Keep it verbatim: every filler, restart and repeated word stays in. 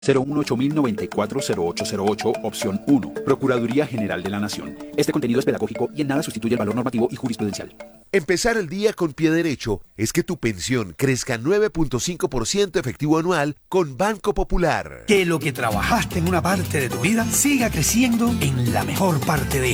cero uno ocho mil noventa y cuatro cero ocho cero ocho, opción uno. Procuraduría General de la Nación. Este contenido es pedagógico y en nada sustituye el valor normativo y jurisprudencial. Empezar el día con pie derecho es que tu pensión crezca nueve punto cinco por ciento efectivo anual con Banco Popular. Que lo que trabajaste en una parte de tu vida siga creciendo en la mejor parte de